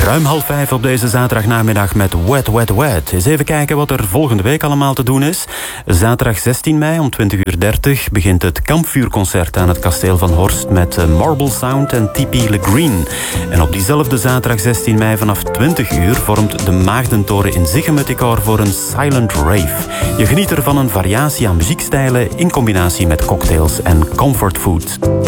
Ruim 4:30 op deze zaterdagnamiddag met Wet, Wet, Wet. Eens even kijken wat er volgende week allemaal te doen is. Zaterdag 16 mei om 20:30 begint het kampvuurconcert aan het kasteel van Horst met Marble Sound en T.P. Le Green. En op diezelfde zaterdag 16 mei vanaf 20 uur vormt de Maagdentoren in Zichem het decor voor een silent rave. Je geniet er van een variatie aan muziekstijlen in combinatie met cocktails en comfortfood.